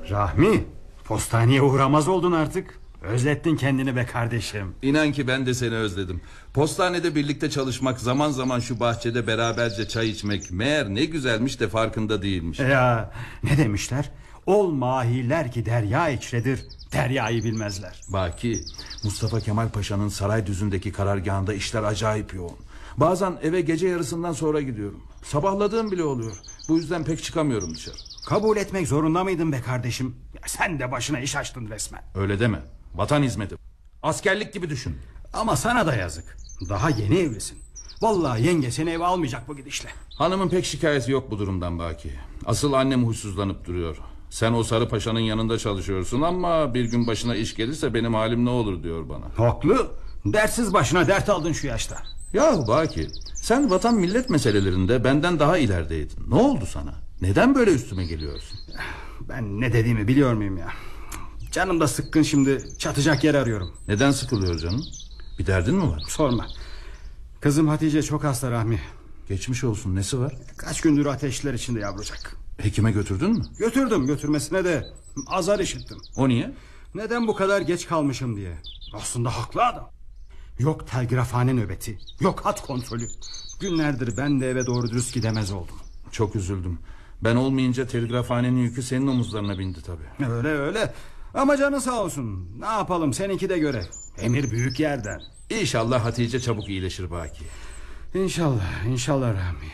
Rahmi, postaneye uğramaz oldun artık. Özlettin kendini be kardeşim. İnan ki ben de seni özledim. Postanede birlikte çalışmak, zaman zaman şu bahçede beraberce çay içmek meğer ne güzelmiş de farkında değilmiş. Ya ne demişler? Ol mahiler ki derya içredir, deryayı bilmezler. Baki, Mustafa Kemal Paşa'nın Saraydüzü'ndeki karargahında işler acayip yoğun. Bazen eve gece yarısından sonra gidiyorum. Sabahladığım bile oluyor. Bu yüzden pek çıkamıyorum dışarı. Kabul etmek zorunda mıydın be kardeşim? Ya sen de başına iş açtın resmen. Öyle deme. Vatan hizmeti. Askerlik gibi düşün. Ama sana da yazık. Daha yeni evlisin. Vallahi yenge seni eve almayacak bu gidişle. Hanımın pek şikayeti yok bu durumdan Baki. Asıl annem huysuzlanıp duruyor. Sen o Sarı Paşa'nın yanında çalışıyorsun ama bir gün başına iş gelirse benim halim ne olur diyor bana. Haklı. Dertsiz başına dert aldın şu yaşta. Ya Baki, sen vatan millet meselelerinde benden daha ilerideydin. Ne oldu sana? Neden böyle üstüme geliyorsun? Ben ne dediğimi biliyor muyum ya? Canım da sıkkın şimdi, çatacak yer arıyorum. Neden sıkılıyor canım? Bir derdin mi var? Sorma. Kızım Hatice çok hasta Rahmi. Geçmiş olsun, nesi var? Kaç gündür ateşler içinde yavrucak. Hekime götürdün mü? Götürdüm, götürmesine de azar işittim. O niye? Neden bu kadar geç kalmışım diye. Aslında haklı adam. Yok telgrafhane nöbeti, yok hat kontrolü. Günlerdir ben de eve doğru dürüst gidemez oldum. Çok üzüldüm. Ben olmayınca telgrafhanenin yükü senin omuzlarına bindi tabii. Öyle. Ama canın sağ olsun. Ne yapalım, seninki de göre. Emir büyük yerden. İnşallah Hatice çabuk iyileşir Baki. İnşallah Rahmi.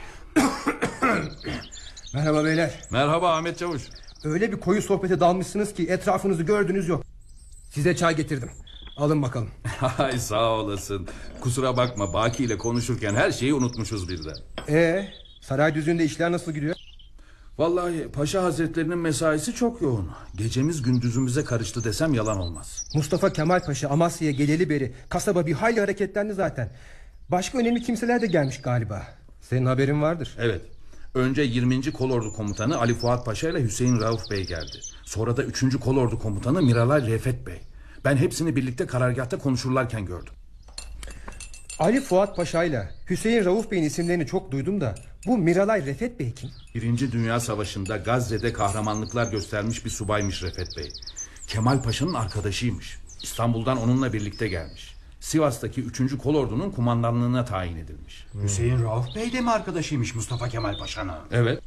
Merhaba beyler. Merhaba Ahmet Çavuş. Öyle bir koyu sohbete dalmışsınız ki etrafınızı gördünüz yok. Size çay getirdim. Alın bakalım. Hay sağ olasın. Kusura bakma, Baki ile konuşurken her şeyi unutmuşuz birden. Saraydüzü'nde işler nasıl gidiyor? Vallahi Paşa Hazretlerinin mesaisi çok yoğun. Gecemiz gündüzümüze karıştı desem yalan olmaz. Mustafa Kemal Paşa Amasya'ya geleli beri kasaba bir hayli hareketlendi zaten. Başka önemli kimseler de gelmiş galiba. Senin haberin vardır. Evet. Önce 20. Kolordu Komutanı Ali Fuat Paşa ile Hüseyin Rauf Bey geldi. Sonra da 3. Kolordu Komutanı Miralay Refet Bey. Ben hepsini birlikte karargahta konuşurlarken gördüm. Ali Fuat Paşa ile Hüseyin Rauf Bey'in isimlerini çok duydum da bu Miralay Refet Bey kim? 1. Dünya Savaşı'nda Gazze'de kahramanlıklar göstermiş bir subaymış Refet Bey. Kemal Paşa'nın arkadaşıymış. İstanbul'dan onunla birlikte gelmiş. Sivas'taki 3. Kolordu'nun kumandanlığına tayin edilmiş. Hüseyin Rauf Bey de mi arkadaşıymış Mustafa Kemal Paşa'nın? Evet.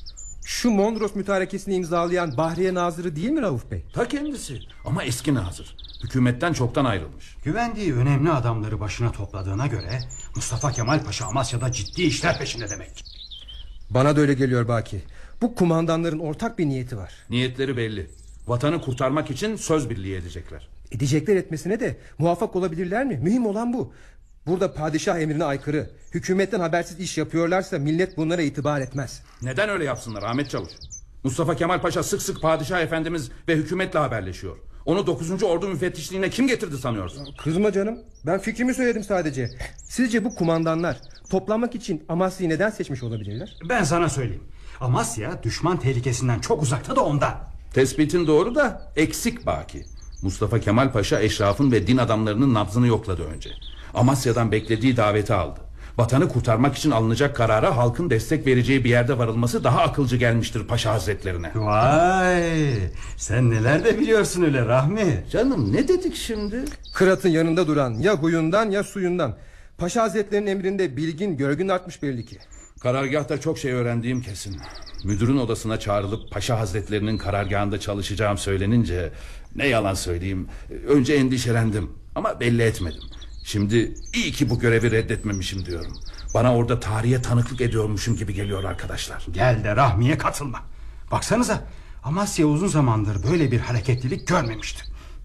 Şu Mondros mütarekesini imzalayan Bahriye Nazırı değil mi Rauf Bey? Ta kendisi ama eski nazır. Hükümetten çoktan ayrılmış. Güvendiği önemli adamları başına topladığına göre Mustafa Kemal Paşa Amasya'da ciddi işler peşinde demek. Bana da öyle geliyor Baki. Bu kumandanların ortak bir niyeti var. Niyetleri belli. Vatanı kurtarmak için söz birliği edecekler. Edecekler etmesine de muvaffak olabilirler mi? Mühim olan bu. Burada padişah emrine aykırı, hükümetten habersiz iş yapıyorlarsa millet bunlara itibar etmez. Neden öyle yapsınlar Ahmet Çavuş? Mustafa Kemal Paşa sık sık padişah efendimiz ve hükümetle haberleşiyor. Onu 9. Ordu müfettişliğine kim getirdi sanıyorsun? Kızma canım, ben fikrimi söyledim sadece. Sizce bu kumandanlar toplanmak için Amasya'yı neden seçmiş olabilirler? Ben sana söyleyeyim. Amasya düşman tehlikesinden çok uzakta da ondan. Tespitin doğru da eksik Baki. Mustafa Kemal Paşa eşrafın ve din adamlarının nabzını yokladı önce. Amasya'dan beklediği daveti aldı. Vatanı kurtarmak için alınacak karara halkın destek vereceği bir yerde varılması daha akılcı gelmiştir Paşa Hazretlerine. Vay, sen neler de biliyorsun öyle Rahmi. Canım ne dedik şimdi? Kırat'ın yanında duran ya huyundan ya suyundan. Paşa Hazretlerinin emrinde bilgin görgün artmış belli ki. Karargahta çok şey öğrendiğim kesin. Müdürün odasına çağrılıp Paşa Hazretlerinin karargahında çalışacağım söylenince ne yalan söyleyeyim, önce endişelendim ama belli etmedim. Şimdi iyi ki bu görevi reddetmemişim diyorum. Bana orada tarihe tanıklık ediyormuşum gibi geliyor arkadaşlar. Gel de Rahmi'ye katılma. Baksanıza, Amasya uzun zamandır böyle bir hareketlilik görmemişti.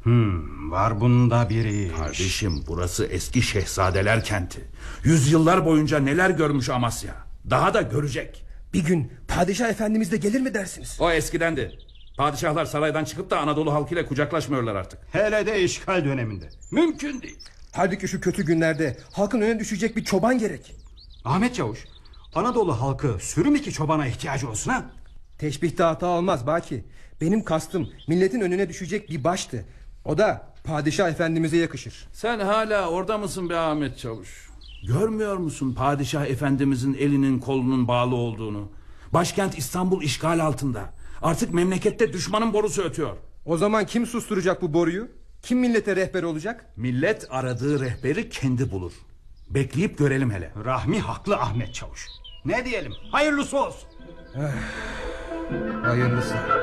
Var bunda bir iş. Kardeşim, burası eski şehzadeler kenti. Yüzyıllar boyunca neler görmüş Amasya. Daha da görecek. Bir gün padişah efendimiz de gelir mi dersiniz? O eskidendi. Padişahlar saraydan çıkıp da Anadolu halkıyla kucaklaşmıyorlar artık. Hele de işgal döneminde. Mümkün değil. Halbuki şu kötü günlerde halkın önüne düşecek bir çoban gerek. Ahmet Çavuş, Anadolu halkı sürüm iki çobana ihtiyacı olsun ha? Teşbihte hata olmaz Baki. Benim kastım milletin önüne düşecek bir baştı. O da padişah efendimize yakışır. Sen hala orada mısın be Ahmet Çavuş? Görmüyor musun padişah efendimizin elinin kolunun bağlı olduğunu? Başkent İstanbul işgal altında. Artık memlekette düşmanın borusu ötüyor. O zaman kim susturacak bu boruyu? Kim millete rehber olacak? Millet aradığı rehberi kendi bulur. Bekleyip görelim hele. Rahmi haklı Ahmet Çavuş. Ne diyelim? Hayırlısı olsun. Hayırlısı.